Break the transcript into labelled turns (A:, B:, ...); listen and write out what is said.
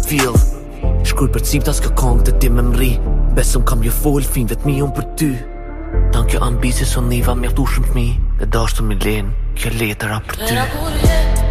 A: feel. Shkruj për cimta s'ka kong të ti me mri. Besëm kam jo fol fin vet mi unë për ty. Dan kjo ambisi son niva mjaftushëm fmi. Dhe dashtu mi len, kjo letëra për ty.